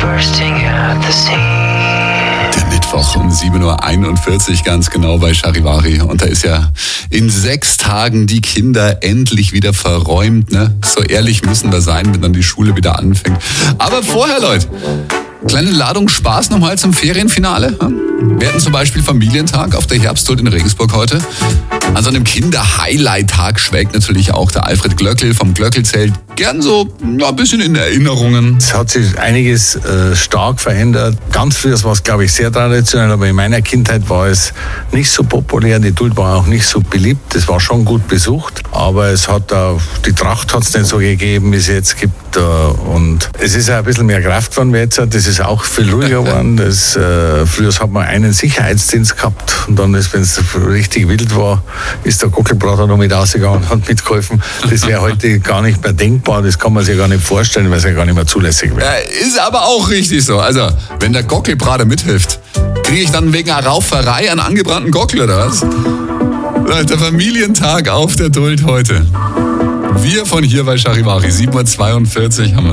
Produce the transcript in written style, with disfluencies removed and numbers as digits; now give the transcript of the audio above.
Der Mittwoch um 7.41 Uhr ganz genau bei Charivari. Und da ist ja in 6 Tagen die Kinder endlich wieder verräumt. Ne? So ehrlich müssen wir sein, wenn dann die Schule wieder anfängt. Aber vorher, Leute, kleine Ladung Spaß nochmal zum Ferienfinale. Wir hatten zum Beispiel Familientag auf der Herbsthult in Regensburg heute. An so einem Kinder-Highlight-Tag schwelgt natürlich auch der Alfred Glöckl vom Glöckelzelt gern so ein bisschen in Erinnerungen. Es hat sich einiges stark verändert. Ganz früher war es, glaube ich, sehr traditionell, aber in meiner Kindheit war es nicht so populär. Die Thult war auch nicht so beliebt. Es war schon gut besucht, aber es hat auch, die Tracht hat es nicht so gegeben, wie es jetzt gibt. Und es ist auch ein bisschen mehr Kraft geworden jetzt. Das ist auch viel ruhiger geworden. Früher hat man einen Sicherheitsdienst gehabt und dann, wenn es richtig wild war, ist der Gockelbrater noch mit rausgegangen und hat mitgeholfen. Das wäre heute gar nicht mehr denkbar. Das kann man sich gar nicht vorstellen, weil es ja gar nicht mehr zulässig wäre. Ist aber auch richtig so. Also, wenn der Gockelbrater mithilft, kriege ich dann wegen einer Rauferei einen angebrannten Gockel oder was? Der Familientag auf der Thult heute. Wir von hier bei Charivari, 7.42 Uhr haben wir